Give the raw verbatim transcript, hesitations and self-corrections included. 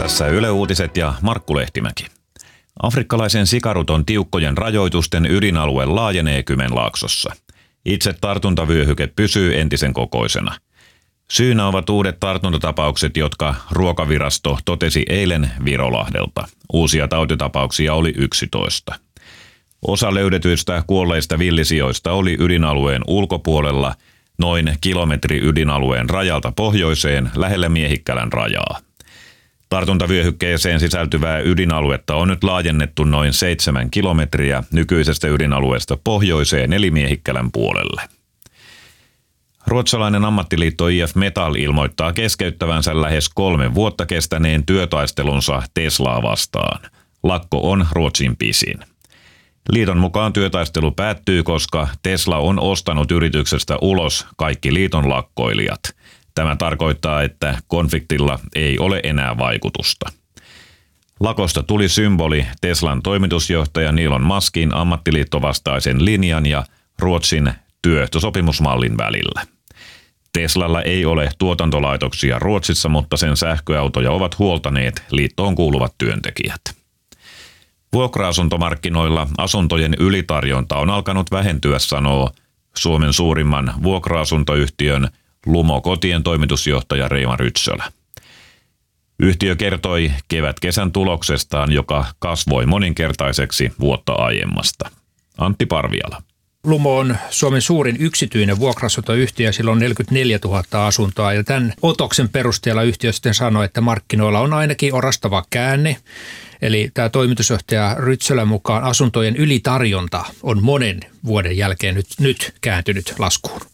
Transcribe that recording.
Tässä Yle Uutiset ja Markku Lehtimäki. Afrikkalaisen sikaruton tiukkojen rajoitusten ydinalue laajenee Kymenlaaksossa. Itse tartuntavyöhyke pysyy entisen kokoisena. Syynä ovat uudet tartuntatapaukset, jotka Ruokavirasto totesi eilen Virolahdelta. Uusia tautitapauksia oli yksitoista. Osa löydetyistä kuolleista villisijoista oli ydinalueen ulkopuolella noin kilometri ydinalueen rajalta pohjoiseen lähellä Miehikkälän rajaa. Tartuntavyöhykkeeseen sisältyvää ydinaluetta on nyt laajennettu noin seitsemän kilometriä nykyisestä ydinalueesta pohjoiseen eli Miehikkälän puolelle. Ruotsalainen ammattiliitto I F Metall ilmoittaa keskeyttävänsä lähes kolme vuotta kestäneen työtaistelunsa Teslaa vastaan. Lakko on Ruotsin pisin. Liiton mukaan työtaistelu päättyy, koska Tesla on ostanut yrityksestä ulos kaikki liiton lakkoilijat. Tämä tarkoittaa, että konfliktilla ei ole enää vaikutusta. Lakosta tuli symboli Teslan toimitusjohtaja Elon Muskin ammattiliittovastaisen linjan ja Ruotsin työehtosopimusmallin välillä. Teslalla ei ole tuotantolaitoksia Ruotsissa, mutta sen sähköautoja ovat huoltaneet liittoon kuuluvat työntekijät. Vuokra-asuntomarkkinoilla asuntojen ylitarjonta on alkanut vähentyä, sanoo Suomen suurimman vuokra-asuntoyhtiön Lumo Kotien toimitusjohtaja Reima Rytsölä. Yhtiö kertoi kevät-kesän tuloksestaan, joka kasvoi moninkertaiseksi vuotta aiemmasta. Antti Parviala. Lumo on Suomen suurin yksityinen vuokra-asuntoyhtiö, sillä on neljäkymmentäneljätuhatta asuntoa ja tämän otoksen perusteella yhtiö sitten sanoi, että markkinoilla on ainakin orastava käänne. Eli tämä toimitusjohtaja Rytsölän mukaan asuntojen ylitarjonta on monen vuoden jälkeen nyt, nyt kääntynyt laskuun.